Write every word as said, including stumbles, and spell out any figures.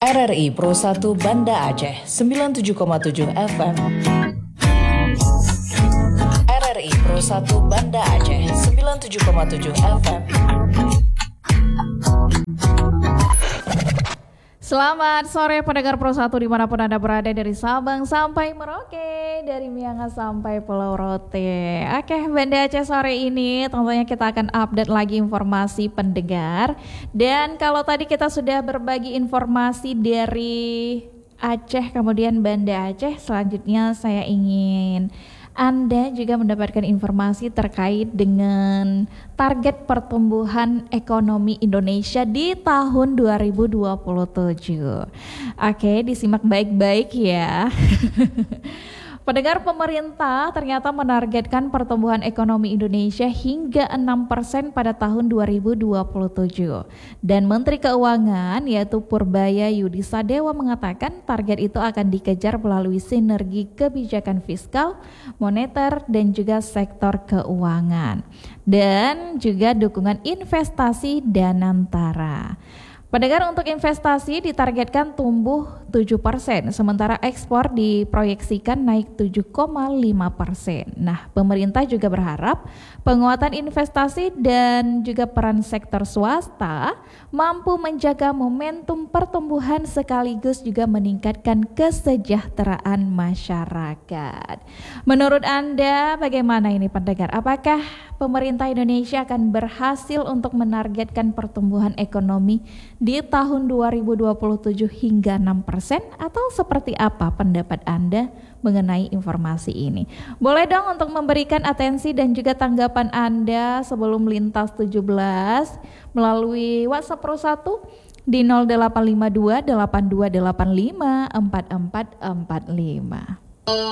R R I Pro satu Banda Aceh sembilan puluh tujuh koma tujuh F M. R R I Pro satu Banda Aceh sembilan puluh tujuh koma tujuh F M. Selamat sore pendengar Pro satu dimanapun Anda berada, dari Sabang sampai Merauke, dari Miangas sampai Pulau Rote. Oke, Banda Aceh sore ini tentunya kita akan update lagi informasi pendengar. Dan kalau tadi kita sudah berbagi informasi dari Aceh, kemudian Banda Aceh, selanjutnya saya ingin Anda juga mendapatkan informasi terkait dengan target pertumbuhan ekonomi Indonesia di tahun dua ribu dua puluh tujuh. Oke, disimak baik-baik ya. Pendengar, pemerintah ternyata menargetkan pertumbuhan ekonomi Indonesia hingga enam persen pada tahun dua ribu dua puluh tujuh. Dan Menteri Keuangan yaitu Purbaya Yudi Sadewa mengatakan target itu akan dikejar melalui sinergi kebijakan fiskal, moneter, dan juga sektor keuangan. Dan juga dukungan investasi Danantara. Pendengar, untuk investasi ditargetkan tumbuh tujuh persen, sementara ekspor diproyeksikan naik tujuh koma lima persen. Nah, pemerintah juga berharap penguatan investasi dan juga peran sektor swasta mampu menjaga momentum pertumbuhan sekaligus juga meningkatkan kesejahteraan masyarakat. Menurut Anda bagaimana ini pendengar? Apakah pemerintah Indonesia akan berhasil untuk menargetkan pertumbuhan ekonomi di tahun dua ribu dua puluh tujuh hingga enam persen, atau seperti apa pendapat Anda mengenai informasi ini? Boleh dong untuk memberikan atensi dan juga tanggapan Anda sebelum lintas tujuh belas melalui WhatsApp Pro satu di nol delapan lima dua delapan dua delapan lima empat empat empat lima.